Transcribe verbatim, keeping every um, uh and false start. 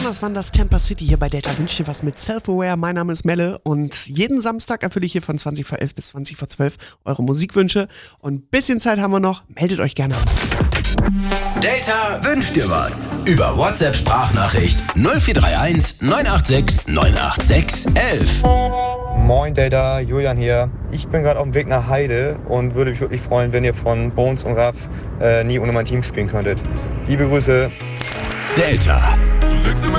das waren das Tampa City hier bei Delta. Wünscht dir was mit Self-Aware. Mein Name ist Melle und jeden Samstag erfülle ich hier von zwanzig vor elf bis zwanzig vor zwölf eure Musikwünsche. Und ein bisschen Zeit haben wir noch. Meldet euch gerne an. Delta wünscht dir was. Über WhatsApp-Sprachnachricht null vier drei eins neun acht sechs neun acht sechs elf. Moin Delta, Julian hier. Ich bin gerade auf dem Weg nach Heide und würde mich wirklich freuen, wenn ihr von Bones und Raff äh, nie ohne mein Team spielen könntet. Liebe Grüße. Delta.